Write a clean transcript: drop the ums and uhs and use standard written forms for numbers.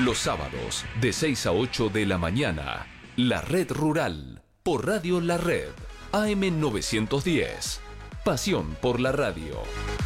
Los sábados, de 6 a 8 de la mañana, La Red Rural, por Radio La Red, AM 910. Pasión por la radio.